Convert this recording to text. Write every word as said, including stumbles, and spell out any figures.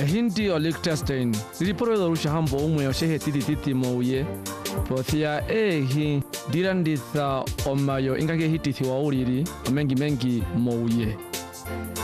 Hindi o Liechtenstein riporo dorusha hambo umwe oshehe titi titi mouye pothia ehi diranditha omayo ingage hititi wa uriri mengi mengi mouye